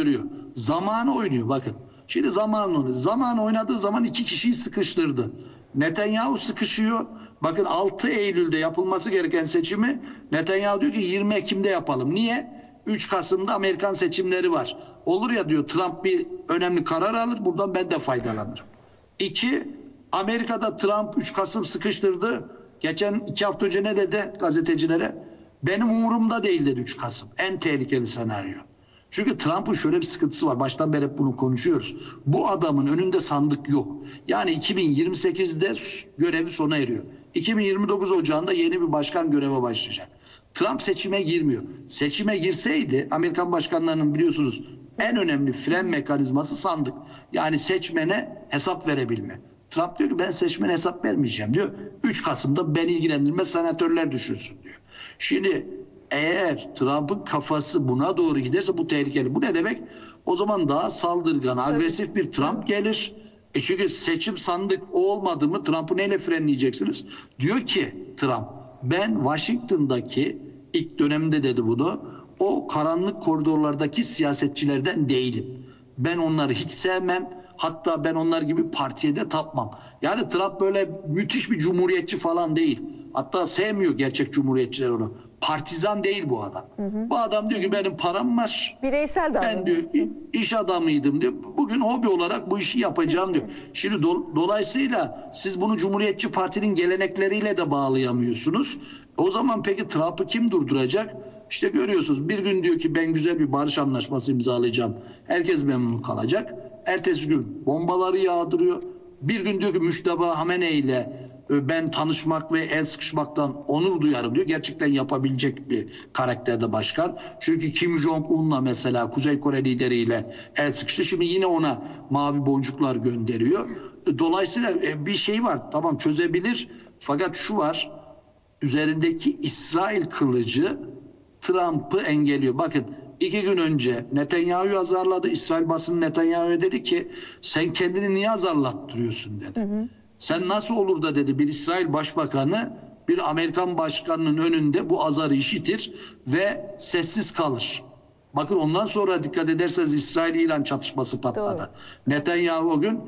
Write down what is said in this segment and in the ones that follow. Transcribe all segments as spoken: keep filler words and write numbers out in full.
görüyor. Zamanı oynuyor bakın. Şimdi zamanı oynuyor. Zaman oynadığı zaman iki kişiyi sıkıştırdı. Netanyahu sıkışıyor. Bakın altı Eylül'de yapılması gereken seçimi Netanyahu diyor ki yirmi Ekim'de yapalım. Niye? üç Kasım'da Amerikan seçimleri var. Olur ya diyor, Trump bir önemli karar alır, buradan ben de faydalanırım. İki, Amerika'da Trump üç Kasım sıkıştırdı. Geçen iki hafta önce ne dedi gazetecilere? Benim umurumda değil dedi üç Kasım. En tehlikeli senaryo. Çünkü Trump'ın şöyle bir sıkıntısı var. Baştan beri hep bunu konuşuyoruz. Bu adamın önünde sandık yok. Yani iki bin yirmi sekizde görevi sona eriyor. iki bin yirmi dokuz Ocağı'nda yeni bir başkan göreve başlayacak. Trump seçime girmiyor. Seçime girseydi Amerikan başkanlarının biliyorsunuz en önemli fren mekanizması sandık. Yani seçmene hesap verebilme. Trump diyor ki ben seçmene hesap vermeyeceğim diyor. üç Kasım'da beni ilgilendirmez, senatörler düşünsün diyor. Şimdi eğer Trump'ın kafası buna doğru giderse bu tehlikeli. Bu ne demek? O zaman daha saldırgan, agresif bir Trump gelir. E çünkü seçim sandık olmadı mı Trump'ı neyle frenleyeceksiniz? Diyor ki Trump, ben Washington'daki ilk dönemde dedi bunu, o karanlık koridorlardaki siyasetçilerden değilim. Ben onları hiç sevmem. Hatta ben onlar gibi partiye de tapmam. Yani Trump böyle müthiş bir cumhuriyetçi falan değil. Hatta sevmiyor gerçek cumhuriyetçiler onu. Partizan değil bu adam. Hı hı. Bu adam diyor ki benim param var. Bireysel davranıyor. Ben diyor iş adamıydım diyor. Bugün hobi olarak bu işi yapacağım diyor. Şimdi do dolayısıyla siz bunu Cumhuriyetçi Parti'nin gelenekleriyle de bağlayamıyorsunuz. O zaman peki Trump'ı kim durduracak? İşte görüyorsunuz, bir gün diyor ki ben güzel bir barış anlaşması imzalayacağım. Herkes memnun kalacak. Ertesi gün bombaları yağdırıyor. Bir gün diyor ki Müşteba Hamenei ile ben tanışmak ve el sıkışmaktan onur duyarım diyor. Gerçekten yapabilecek bir karakterde başkan. Çünkü Kim Jong-un'la mesela Kuzey Kore lideriyle el sıkıştı. Şimdi yine ona mavi boncuklar gönderiyor. Dolayısıyla bir şey var. Tamam, çözebilir. Fakat şu var. Üzerindeki İsrail kılıcı Trump'ı engelliyor. Bakın iki gün önce Netanyahu'yu azarladı. İsrail basını Netanyahu'ya dedi ki sen kendini niye azarlattırıyorsun dedi. Hı hı. Sen nasıl olur da dedi bir İsrail başbakanı bir Amerikan başkanının önünde bu azarı işitir ve sessiz kalır. Bakın ondan sonra dikkat ederseniz İsrail-İran çatışması patladı. Doğru. Netanyahu o gün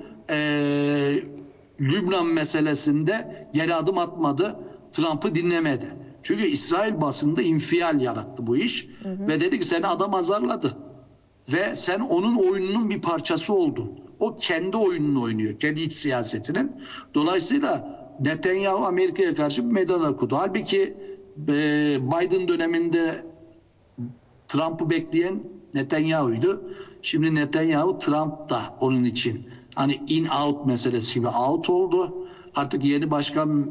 ee, Lübnan meselesinde geri adım atmadı. Trump'ı dinlemedi. Çünkü İsrail basında infial yarattı bu iş. Hı hı. Ve dedi ki seni adam azarladı. Ve sen onun oyununun bir parçası oldun. O kendi oyununu oynuyor. Kendi iç siyasetinin. Dolayısıyla Netanyahu Amerika'ya karşı bir meydan okudu. Halbuki e, Biden döneminde Trump'ı bekleyen Netanyahu'ydu. Şimdi Netanyahu, Trump da onun için hani in out meselesi gibi out oldu. Artık yeni başkan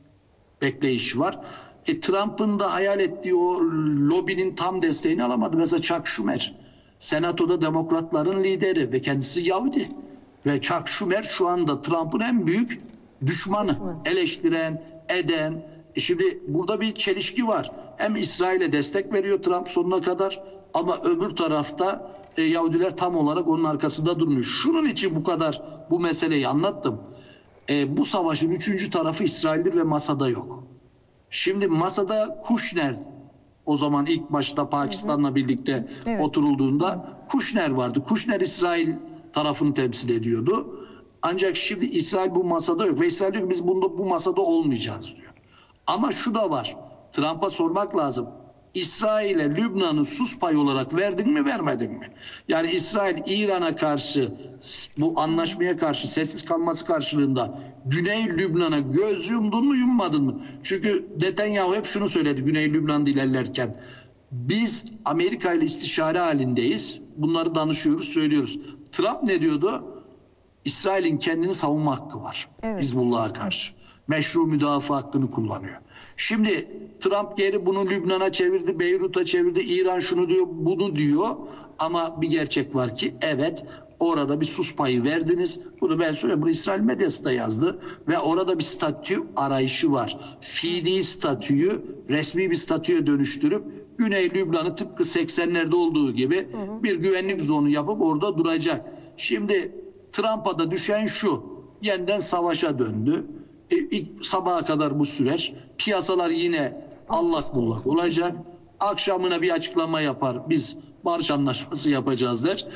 bekleyişi var. E, Trump'ın da hayal ettiği o lobinin tam desteğini alamadı. Mesela Chuck Schumer, Senato'da Demokratların lideri ve kendisi Yahudi. Ve Chuck Schumer şu anda Trump'ın en büyük düşmanı. Düşman. Eleştiren, eden. E şimdi burada bir çelişki var. Hem İsrail'e destek veriyor Trump sonuna kadar ama öbür tarafta e, Yahudiler tam olarak onun arkasında durmuyor. Şunun için bu kadar bu meseleyi anlattım. E, bu savaşın üçüncü tarafı İsrail'dir ve masada yok. Şimdi masada Kushner, o zaman ilk başta Pakistan'la birlikte evet. oturulduğunda Kushner vardı. Kushner İsrail tarafını temsil ediyordu. Ancak şimdi İsrail bu masada yok ve İsrail diyor ki biz bunda, bu masada olmayacağız diyor. Ama şu da var. Trump'a sormak lazım. İsrail'e Lübnan'ı sus payı olarak verdin mi vermedin mi? Yani İsrail İran'a karşı bu anlaşmaya karşı sessiz kalması karşılığında Güney Lübnan'a göz yumdun mu yummadın mı? Çünkü Netanyahu hep şunu söyledi Güney Lübnan'da ilerlerken. Biz Amerika ile istişare halindeyiz. Bunları danışıyoruz, söylüyoruz. Trump ne diyordu? İsrail'in kendini savunma hakkı var. Evet. Hizbullah'a karşı. Meşru müdafaa hakkını kullanıyor. Şimdi Trump geri bunu Lübnan'a çevirdi, Beyrut'a çevirdi, İran şunu diyor, bunu diyor. Ama bir gerçek var ki evet orada bir sus payı verdiniz. Bunu ben söyleyeyim, bunu İsrail medyası da yazdı. Ve orada bir statü arayışı var. Fiili statüyü resmi bir statüye dönüştürüp Güney Lübnan'ı tıpkı seksenlerde olduğu gibi hı hı. bir güvenlik zonu yapıp orada duracak. Şimdi Trump'a da düşen şu, yeniden savaşa döndü. E, ilk sabaha kadar bu süreç. Piyasalar yine allak bullak olacak. Akşamına bir açıklama yapar. Biz barış anlaşması yapacağız der.